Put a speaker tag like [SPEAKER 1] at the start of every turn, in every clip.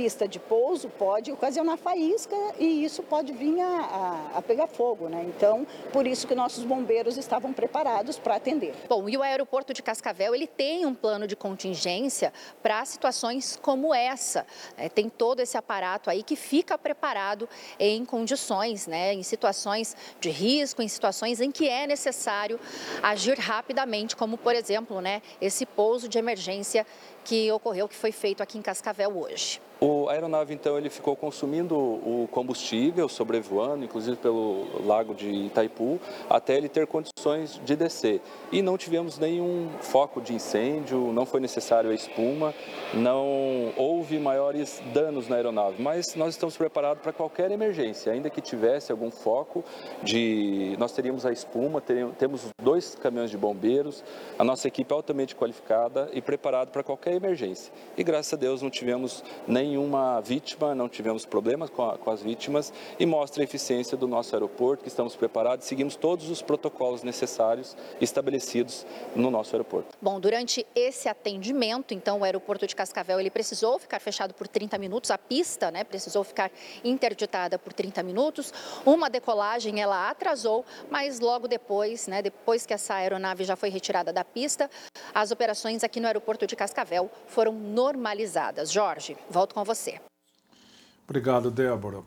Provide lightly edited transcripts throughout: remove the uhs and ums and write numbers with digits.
[SPEAKER 1] pista de pouso pode ocasionar faísca e isso pode vir a pegar fogo, né? Então, por isso que nossos bombeiros estavam preparados para atender.
[SPEAKER 2] Bom, e o aeroporto de Cascavel, ele tem um plano de contingência para situações como essa. Tem todo esse aparato aí que fica preparado em condições, né, em situações de risco, em situações em que é necessário agir rapidamente, como, por exemplo, né, esse pouso de emergência que ocorreu, que foi feito aqui em Cascavel hoje.
[SPEAKER 3] A aeronave, então, ele ficou consumindo o combustível, sobrevoando, inclusive pelo lago de Itaipu, até ele ter condições de descer. E não tivemos nenhum foco de incêndio, não foi necessário a espuma, não houve maiores danos na aeronave. Mas nós estamos preparados para qualquer emergência, ainda que tivesse algum foco, nós teríamos a espuma, temos 2 caminhões de bombeiros, a nossa equipe é altamente qualificada e preparada para qualquer emergência. E graças a Deus não tivemos nenhuma vítima, não tivemos problemas com as vítimas e mostra a eficiência do nosso aeroporto, que estamos preparados, seguimos todos os protocolos necessários estabelecidos no nosso aeroporto.
[SPEAKER 2] Bom, durante esse atendimento, então, o aeroporto de Cascavel, ele precisou ficar fechado por 30 minutos, a pista, né, precisou ficar interditada por 30 minutos, uma decolagem, ela atrasou, mas logo depois, né, depois que essa aeronave já foi retirada da pista, as operações aqui no aeroporto de Cascavel foram normalizadas. Jorge, volto com você.
[SPEAKER 4] Obrigado, Débora.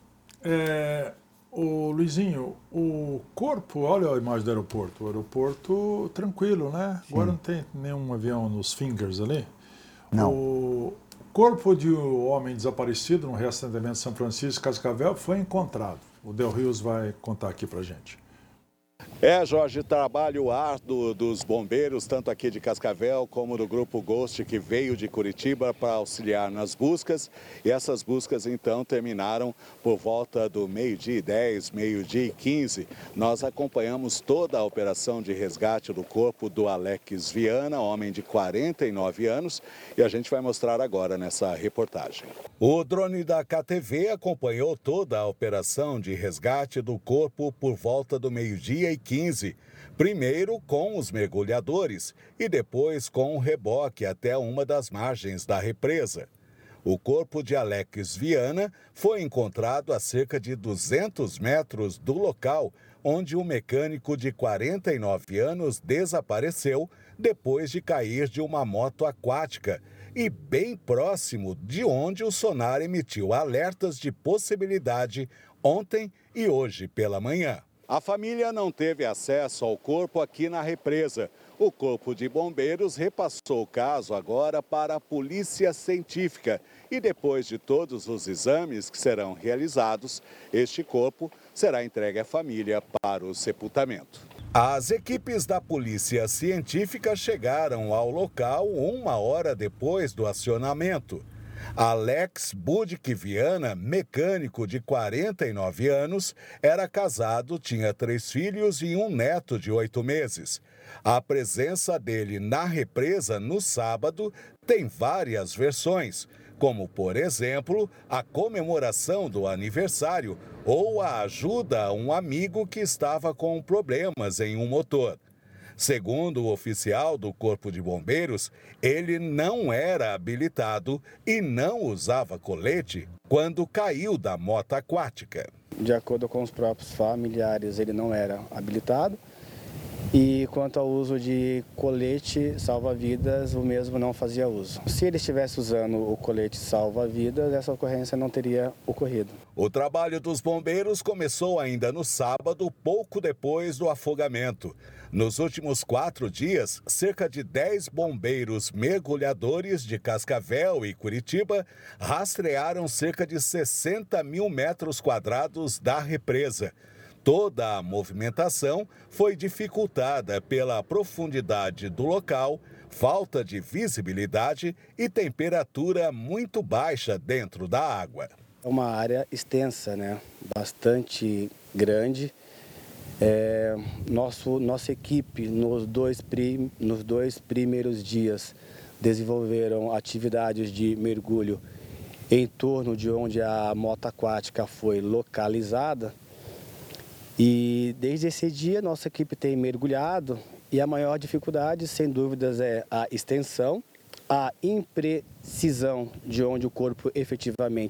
[SPEAKER 4] Luizinho, o corpo, olha a imagem do aeroporto, o aeroporto tranquilo, né? Agora não tem nenhum avião nos fingers ali.
[SPEAKER 5] Não.
[SPEAKER 4] O corpo de um homem desaparecido no reassentamento de São Francisco, Cascavel, foi encontrado. O Del Rios vai contar aqui pra gente.
[SPEAKER 6] Jorge, trabalho árduo dos bombeiros, tanto aqui de Cascavel como do Grupo Ghost, que veio de Curitiba para auxiliar nas buscas. E essas buscas, então, terminaram por volta do 12h10, 12h15. Nós acompanhamos toda a operação de resgate do corpo do Alex Viana, homem de 49 anos, e a gente vai mostrar agora nessa reportagem. O drone da KTV acompanhou toda a operação de resgate do corpo por volta do 12h15, primeiro com os mergulhadores e depois com o reboque até uma das margens da represa. O corpo de Alex Viana foi encontrado a cerca de 200 metros do local onde o mecânico de 49 anos desapareceu depois de cair de uma moto aquática e bem próximo de onde o sonar emitiu alertas de possibilidade ontem e hoje pela manhã. A família não teve acesso ao corpo aqui na represa. O Corpo de Bombeiros repassou o caso agora para a Polícia Científica e depois de todos os exames que serão realizados, este corpo será entregue à família para o sepultamento. As equipes da Polícia Científica chegaram ao local 1 hora depois do acionamento. Alex Budic Viana, mecânico de 49 anos, era casado, tinha 3 filhos e um neto de 8 meses. A presença dele na represa no sábado tem várias versões, como, por exemplo, a comemoração do aniversário ou a ajuda a um amigo que estava com problemas em um motor. Segundo o oficial do Corpo de Bombeiros, ele não era habilitado e não usava colete quando caiu da moto aquática.
[SPEAKER 7] De acordo com os próprios familiares, ele não era habilitado. E quanto ao uso de colete salva-vidas, o mesmo não fazia uso. Se ele estivesse usando o colete salva-vidas, essa ocorrência não teria ocorrido.
[SPEAKER 6] O trabalho dos bombeiros começou ainda no sábado, pouco depois do afogamento. Nos últimos 4 dias, cerca de 10 bombeiros mergulhadores de Cascavel e Curitiba rastrearam cerca de 60 mil metros quadrados da represa. Toda a movimentação foi dificultada pela profundidade do local, falta de visibilidade e temperatura muito baixa dentro da água.
[SPEAKER 7] É uma área extensa, né? Bastante grande. Nossa equipe, nos dois primeiros dias, desenvolveram atividades de mergulho em torno de onde a moto aquática foi localizada. E desde esse dia, nossa equipe tem mergulhado e a maior dificuldade, sem dúvidas, é a extensão, a imprecisão de onde o corpo efetivamente